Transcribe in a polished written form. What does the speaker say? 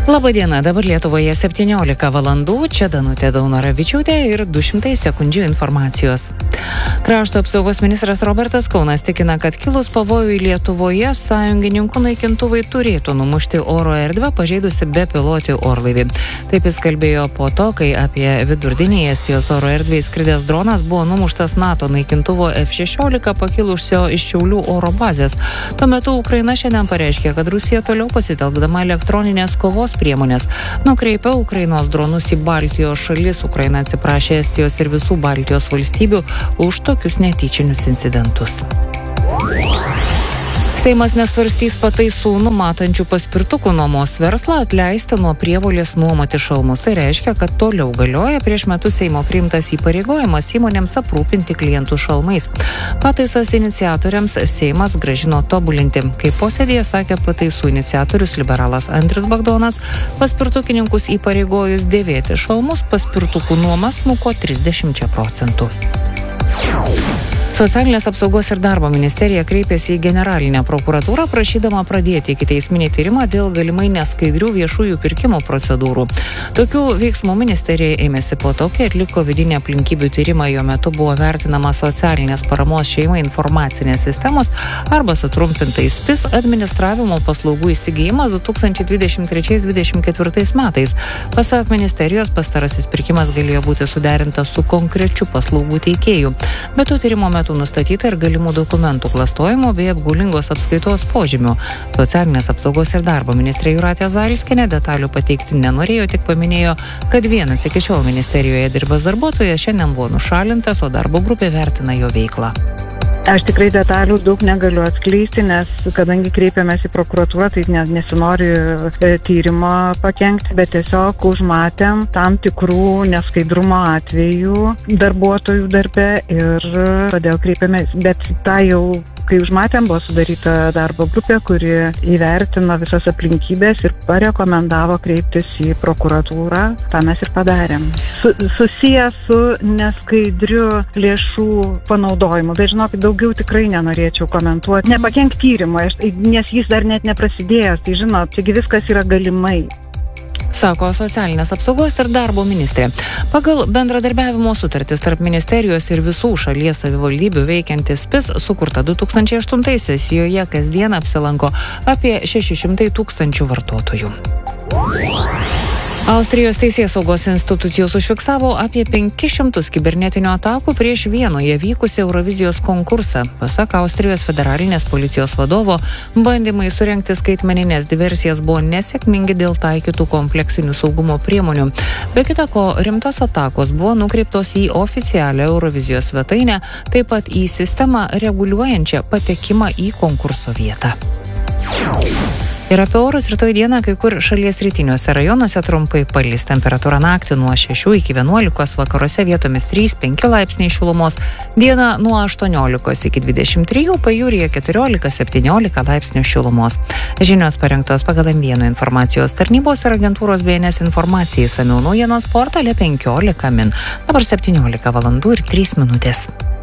Labadiena, dabar Lietuvoje 17 valandų, čia Danutė Daunoravičiūtė ir 200 sekundžių informacijos. Krašto apsaugos ministras Robertas Kaunas tikina, kad kilus pavojui Lietuvoje sąjungininkų naikintuvai turėtų numušti oro erdvę pažeidusi bepilotį orlaivį. Taip jis kalbėjo po to, kai apie vidurdienį Estijos oro erdvėje skridęs dronas buvo numuštas NATO naikintuvo F-16 pakilusio iš Šiaulių oro bazės. Tuo metu Ukraina šiandien pareiškė, kad Rusija toliau pasitelkdama elektroninės kovos priemonės nukreipia Ukrainos dronus į Baltijos šalis. Ukraina atsiprašė Estijos ir visų Baltijos valstybių už tokius netyčinius incidentus. Seimas nesvarstys pataisų numatančių paspirtukų nuomos verslą atleisti nuo prievolės nuomoti šalmus. Tai reiškia, kad toliau galioja prieš metus Seimo priimtas įpareigojimas įmonėms aprūpinti klientų šalmais. Pataisas iniciatoriams Seimas grąžino tobulinti. Kaip posėdėje sakė pataisų iniciatorius liberalas Andrius Bagdonas, paspirtukininkus įpareigojus dėvėti šalmus, paspirtukų nuomas smuko 30%. Socialinės apsaugos ir darbo ministerija kreipėsi į generalinę prokuratūrą, prašydama pradėti ikiteisminį tyrimą dėl galimai neskaidrių viešųjų pirkimų procedūrų. Tokių veiksmų ministerija ėmėsi po to, kai atliko vidinį aplinkybių tyrimą. Jo metu buvo vertinama socialinės paramos šeimai informacinės sistemos arba sutrumpintai SPIS administravimo paslaugų įsigijimas 2023-2024 metais. Pasak ministerijos, pastarasis pirkimas galėjo būti suderintas su konkrečiu paslaugų teikėju. Bet to tyrimo metu nustatyta ir galimų dokumentų klastojimo bei apgaulingos apskaitos požymių. Socialinės apsaugos ir darbo ministrė Jūratė Zailskienė detalių pateikti nenorėjo, tik paminėjo, kad vienas iki šiol ministerijoje dirbęs darbuotojas šiandien buvo nušalintas, o darbo grupė vertina jo veiklą. Aš tikrai detalių daug negaliu atskleisti, nes kadangi kreipiamės į prokuratūrą, tai nesinori tyrimo pakenkti, bet tiesiog užmatėm tam tikrų neskaidrumo atvejų darbuotojų darbe ir todėl kreipiamės. Bet tą jau, kai užmatėm, buvo sudaryta darbo grupė, kuri įvertino visas aplinkybės ir parekomendavo kreiptis į prokuratūrą. Tā mes ir padarėm. Susijęs su neskaidriu lėšų panaudojimu. Tai žinokit, daugiau tikrai nenorėčiau komentuoti. Nepakenk tyrimui, nes jis dar net neprasidėjęs. Tai žinot, taigi viskas yra galimai. Sako socialinės apsaugos ir darbo ministrė. Pagal bendradarbiavimo sutartis tarp ministerijos ir visų šalies savivaldybių veikiantis SPIS sukurta 2008-aisiais, joje kasdien apsilanko apie 600 000 vartotojų. Austrijos teisėsaugos institucijos užfiksavo apie 500 kibernetinių atakų prieš Vienoje vykusį Eurovizijos konkursą. Pasak Austrijos federalinės policijos vadovo, bandymai surengti skaitmeninės diversijas buvo nesėkmingi dėl taikytų kompleksinių saugumo priemonių. Be kita ko, rimtos atakos buvo nukreiptos į oficialią Eurovizijos svetainę, taip pat į sistemą reguliuojančią patekimą į konkurso vietą. Ir apie orus rytoj dieną kai kur šalies rytiniuose rajonuose trumpai palis. Temperatūra naktį nuo 6 iki 11, vakaruose vietomis 3-5 laipsniai šilumos, dieną nuo 18 iki 23, pajūryje 14-17 laipsnių šilumos. Žinios parengtos pagal M1 informacijos tarnybos ir agentūros BNS informacijai, išsamiau naujienos portale 15 min. Dabar 17 valandų ir 3 minutės.